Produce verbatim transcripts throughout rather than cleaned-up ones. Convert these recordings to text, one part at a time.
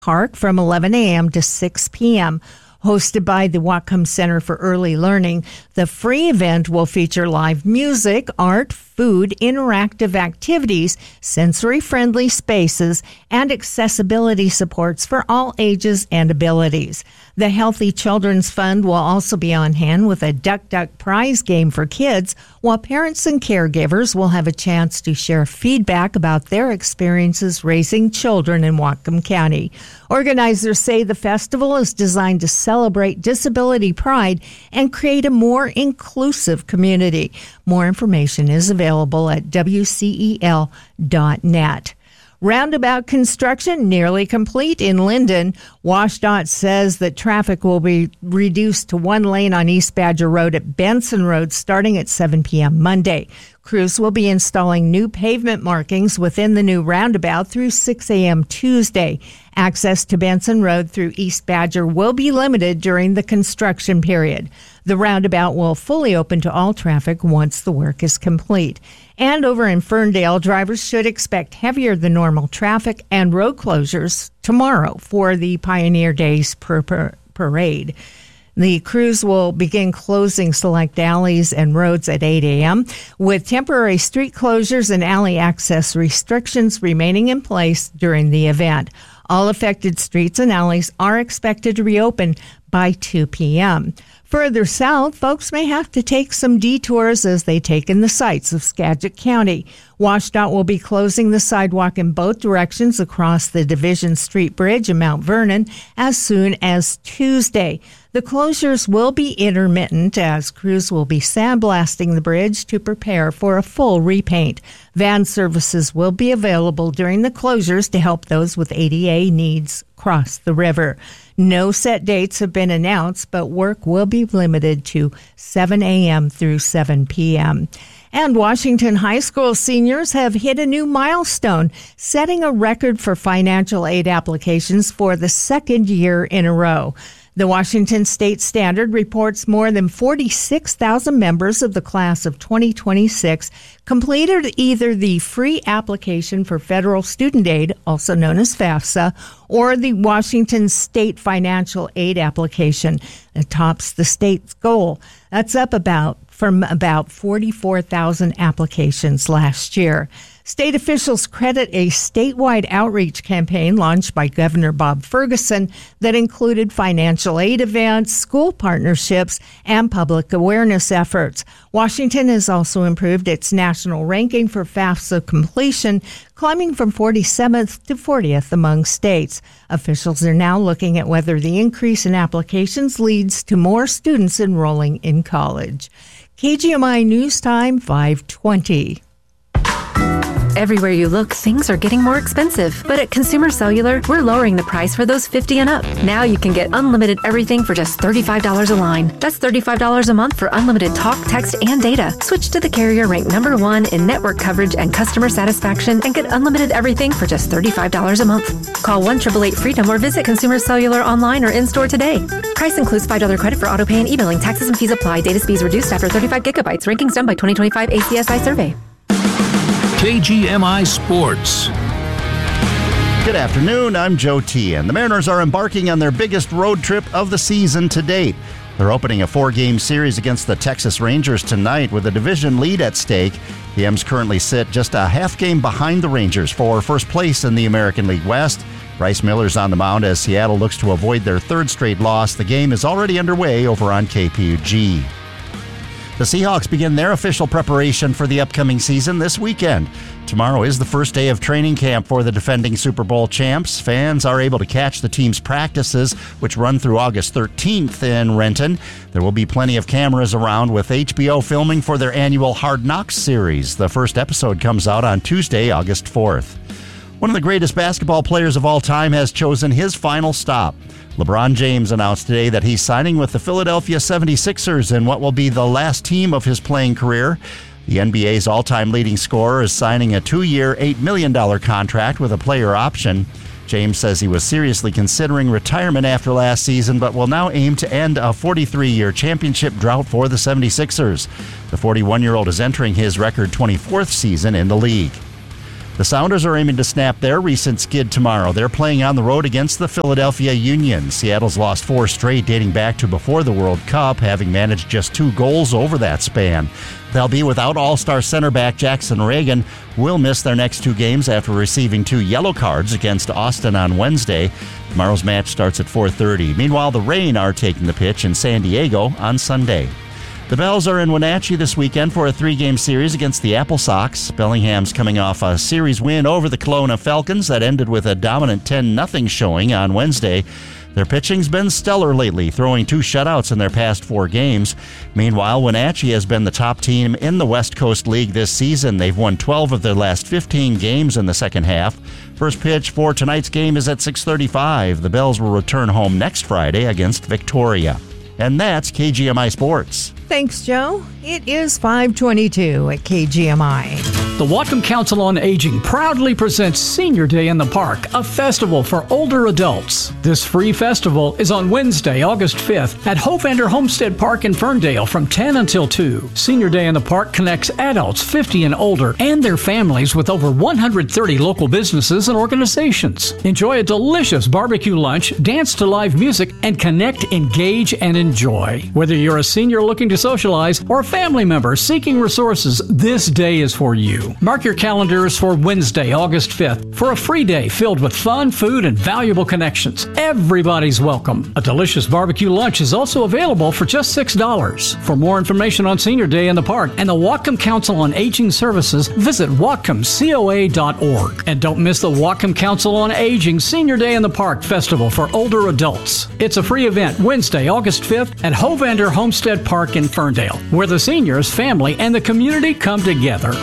Park from eleven a.m. to six p.m. Hosted by the Whatcom Center for Early Learning, the free event will feature live music, art, food, interactive activities, sensory-friendly spaces, and accessibility supports for all ages and abilities. The Healthy Children's Fund will also be on hand with a Duck Duck prize game for kids, while parents and caregivers will have a chance to share feedback about their experiences raising children in Whatcom County. Organizers say the festival is designed to celebrate disability pride and create a more inclusive community. More information is available at W C E L dot net. Roundabout construction nearly complete in Linden. WashDOT says that traffic will be reduced to one lane on East Badger Road at Benson Road starting at seven p.m. Monday. Crews will be installing new pavement markings within the new roundabout through six a.m. Tuesday. Access to Benson Road through East Badger will be limited during the construction period. The roundabout will fully open to all traffic once the work is complete. And over in Ferndale, drivers should expect heavier than normal traffic and road closures tomorrow for the Pioneer Days per- per- Parade. The crews will begin closing select alleys and roads at eight a.m., with temporary street closures and alley access restrictions remaining in place during the event. All affected streets and alleys are expected to reopen by two p.m. Further south, folks may have to take some detours as they take in the sights of Skagit County. WashDOT will be closing the sidewalk in both directions across the Division Street Bridge in Mount Vernon as soon as Tuesday. The closures will be intermittent as crews will be sandblasting the bridge to prepare for a full repaint. Van services will be available during the closures to help those with A D A needs cross the river. No set dates have been announced, but work will be limited to seven a.m. through seven p.m. And Washington High School seniors have hit a new milestone, setting a record for financial aid applications for the second year in a row. The Washington State Standard reports more than forty-six thousand members of the class of twenty twenty-six completed either the free application for federal student aid, also known as FAFSA, or the Washington State Financial Aid application. It tops the state's goal. That's up about from about forty-four thousand applications last year. State officials credit a statewide outreach campaign launched by Governor Bob Ferguson that included financial aid events, school partnerships, and public awareness efforts. Washington has also improved its national ranking for FAFSA completion, climbing from forty-seventh to fortieth among states. Officials are now looking at whether the increase in applications leads to more students enrolling in college. K G M I News Time, five twenty. Everywhere you look, things are getting more expensive. But at Consumer Cellular, we're lowering the price for those fifty and up. Now you can get unlimited everything for just thirty-five dollars a line. That's thirty-five dollars a month for unlimited talk, text, and data. Switch to the carrier ranked number one in network coverage and customer satisfaction and get unlimited everything for just thirty-five dollars a month. Call one eight eight eight FREEDOM or visit Consumer Cellular online or in-store today. Price includes five dollars credit for auto pay and e-billing. Taxes and fees apply. Data speeds reduced after thirty-five gigabytes. Rankings done by twenty twenty-five A C S I survey. K G M I Sports. Good afternoon, I'm Joe T. And the Mariners are embarking on their biggest road trip of the season to date. They're opening a four-game series against the Texas Rangers tonight with a division lead at stake. The M's currently sit just a half game behind the Rangers for first place in the American League West. Bryce Miller's on the mound as Seattle looks to avoid their third straight loss. The game is already underway over on K P U G. The Seahawks begin their official preparation for the upcoming season this weekend. Tomorrow is the first day of training camp for the defending Super Bowl champs. Fans are able to catch the team's practices, which run through August thirteenth in Renton. There will be plenty of cameras around with H B O filming for their annual Hard Knocks series. The first episode comes out on Tuesday, August fourth. One of the greatest basketball players of all time has chosen his final stop. LeBron James announced today that he's signing with the Philadelphia seventy-sixers in what will be the last team of his playing career. The N B A's all-time leading scorer is signing a two-year, eight million dollars contract with a player option. James says he was seriously considering retirement after last season, but will now aim to end a forty-three-year championship drought for the seventy-sixers. The forty-one-year-old is entering his record twenty-fourth season in the league. The Sounders are aiming to snap their recent skid tomorrow. They're playing on the road against the Philadelphia Union. Seattle's lost four straight dating back to before the World Cup, having managed just two goals over that span. They'll be without all-star center back Jackson Reagan. Will miss their next two games after receiving two yellow cards against Austin on Wednesday. Tomorrow's match starts at four thirty. Meanwhile, the Reign are taking the pitch in San Diego on Sunday. The Bells are in Wenatchee this weekend for a three-game series against the Apple Sox. Bellingham's coming off a series win over the Kelowna Falcons that ended with a dominant ten nothing showing on Wednesday. Their pitching's been stellar lately, throwing two shutouts in their past four games. Meanwhile, Wenatchee has been the top team in the West Coast League this season. They've won twelve of their last fifteen games in the second half. First pitch for tonight's game is at six thirty-five. The Bells will return home next Friday against Victoria. And that's K G M I Sports. Thanks, Joe. It is five twenty-two at K G M I. The Whatcom Council on Aging proudly presents Senior Day in the Park, a festival for older adults. This free festival is on Wednesday, August fifth at Hovander Homestead Park in Ferndale from ten until two. Senior Day in the Park connects adults fifty and older and their families with over one hundred thirty local businesses and organizations. Enjoy a delicious barbecue lunch, dance to live music, and connect, engage, and enjoy. Whether you're a senior looking to socialize or a family member seeking resources, this day is for you. Mark your calendars for Wednesday, August fifth for a free day filled with fun, food, and valuable connections. Everybody's welcome. A delicious barbecue lunch is also available for just six dollars. For more information on Senior Day in the Park and the Whatcom Council on Aging Services, visit whatcom coa dot org. And don't miss the Whatcom Council on Aging Senior Day in the Park Festival for older adults. It's a free event Wednesday, August fifth at Hovander Homestead Park in Ferndale, where the seniors, family, and the community come together.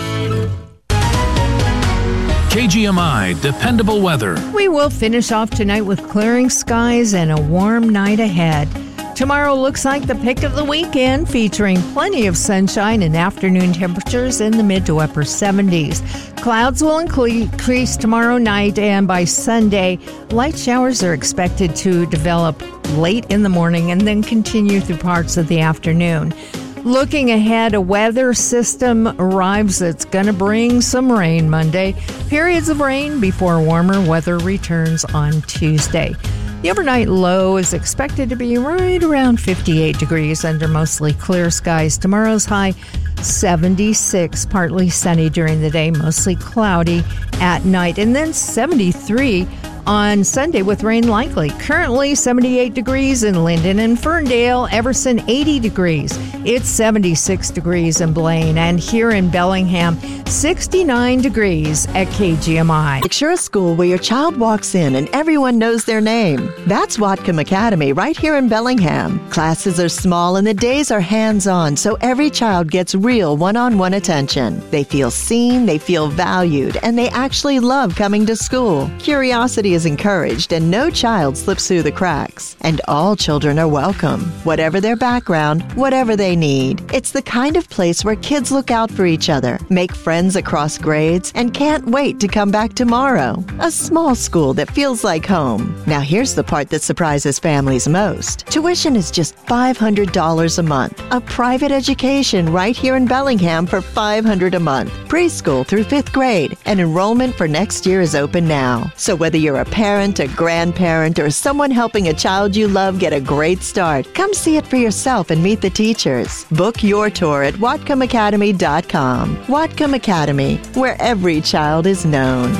K G M I Dependable Weather. We will finish off tonight with clearing skies and a warm night ahead. Tomorrow looks like the pick of the weekend, featuring plenty of sunshine and afternoon temperatures in the mid to upper seventies. Clouds will increase tomorrow night, and by Sunday, light showers are expected to develop late in the morning and then continue through parts of the afternoon. Looking ahead, a weather system arrives that's going to bring some rain Monday. Periods of rain before warmer weather returns on Tuesday. The overnight low is expected to be right around fifty-eight degrees under mostly clear skies. Tomorrow's high, seventy-six, partly sunny during the day, mostly cloudy at night, and then seventy-three on Sunday with rain likely. Currently seventy-eight degrees in Linden and Ferndale, Everson eighty degrees. It's seventy-six degrees in Blaine, and here in Bellingham, sixty-nine degrees at K G M I. Picture a school where your child walks in and everyone knows their name. That's Whatcom Academy right here in Bellingham. Classes are small and the days are hands-on, so every child gets real one-on-one attention. They feel seen, they feel valued, and they actually love coming to school. Curiosity is encouraged and no child slips through the cracks. And all children are welcome, whatever their background, whatever they need. It's the kind of place where kids look out for each other, make friends across grades, and can't wait to come back tomorrow. A small school that feels like home. Now here's the part that surprises families most. Tuition is just five hundred dollars a month. A private education right here in Bellingham for five hundred dollars a month. Preschool through fifth grade. And enrollment for next year is open now. So whether you're a parent, a grandparent, or someone helping a child you love get a great start, come see it for yourself and meet the teachers. Book your tour at whatcom academy dot com. Whatcom Academy, where every child is known.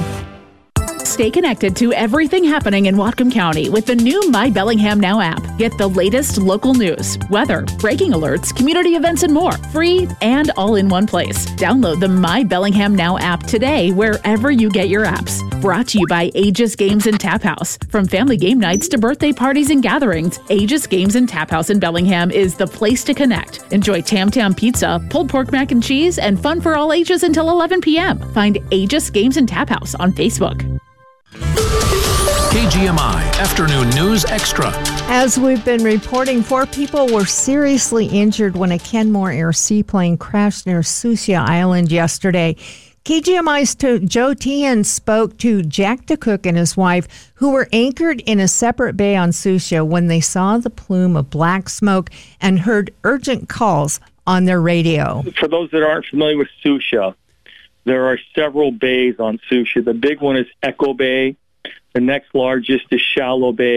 Stay connected to everything happening in Whatcom County with the new My Bellingham Now app. Get the latest local news, weather, breaking alerts, community events, and more, free and all in one place. Download the My Bellingham Now app today wherever you get your apps. Brought to you by Aegis Games and Tap House. From family game nights to birthday parties and gatherings, Aegis Games and Tap House in Bellingham is the place to connect. Enjoy Tam Tam Pizza, pulled pork mac and cheese, and fun for all ages until eleven p.m. Find Aegis Games and Tap House on Facebook. K G M I Afternoon News Extra. As we've been reporting, four people were seriously injured when a Kenmore Air seaplane crashed near Sucia Island yesterday. K G M I's to Joe Tian spoke to Jack DeCook and his wife, who were anchored in a separate bay on Sucia when they saw the plume of black smoke and heard urgent calls on their radio. For those that aren't familiar with Sucia, there are several bays on Sioux Chief. The big one is Echo Bay. The next largest is Shallow Bay.